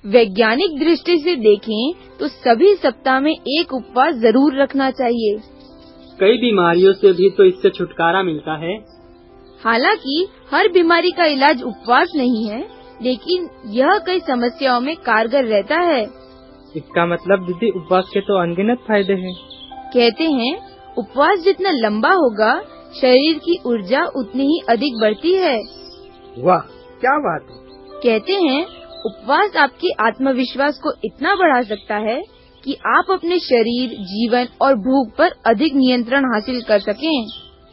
वैज्ञानिक दृष्टि से देखें तो सभी सप्ताह में एक उपवास जरूर रखना चाहिए। कई बीमारियों से भी तो इससे छुटकारा मिलता है। हालांकि हर बीमारी का इलाज उपवास नहीं है, लेकिन यह कई समस्याओं में कारगर रहता है। इसका मतलब दीदी उपवास के तो अनगिनत फायदे हैं। कहते हैं उपवास जितना लंबा होगा शरीर की ऊर्जा उतनी ही अधिक बढ़ती है। वाह, क्या बात है। कहते हैं उपवास आपके आत्मविश्वास को इतना बढ़ा सकता है कि आप अपने शरीर, जीवन और भूख पर अधिक नियंत्रण हासिल कर सकें।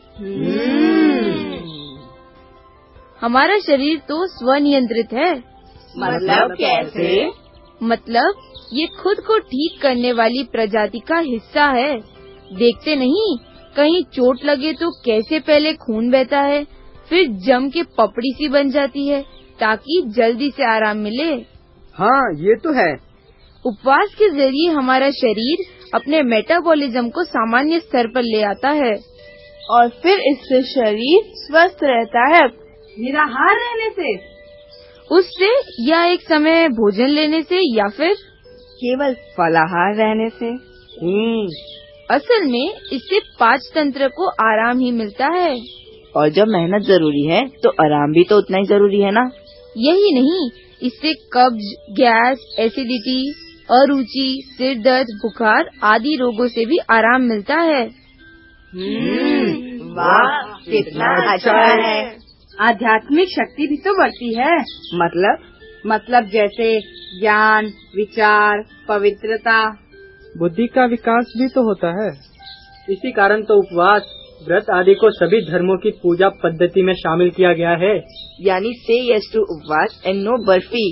हमारा शरीर तो स्वनियंत्रित है। मतलब कैसे? मतलब ये खुद को ठीक करने वाली प्रजाति का हिस्सा है। देखते नहीं, कहीं चोट लगे तो कैसे पहले खून बहता है, फिर जम के पपड़ी सी बन जाती है ताकि जल्दी से आराम मिले। हाँ, ये तो है। उपवास के जरिए हमारा शरीर अपने मेटाबॉलिज्म को सामान्य स्तर पर ले आता है और फिर इससे शरीर स्वस्थ रहता है। निराहार रहने से, उससे, या एक समय भोजन लेने से, या फिर केवल फलाहार रहने से। असल में इससे पाचन तंत्र को आराम ही मिलता है। और जब मेहनत जरूरी है तो आराम भी तो उतना ही जरूरी है ना। यही नहीं, इससे कब्ज, गैस, एसिडिटी, अरुचि, सिर दर्द, बुखार आदि रोगों से भी आराम मिलता है। वाह, कितना अच्छा है। आध्यात्मिक शक्ति भी तो बढ़ती है। मतलब जैसे ज्ञान, विचार, पवित्रता, बुद्धि का विकास भी तो होता है। इसी कारण तो उपवास, व्रत आदि को सभी धर्मों की पूजा पद्धति में शामिल किया गया है। यानी से यस टू उपवास and no barfi.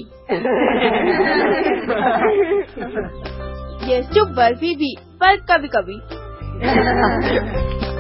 Yes to barfi भी, पर कभी कभी।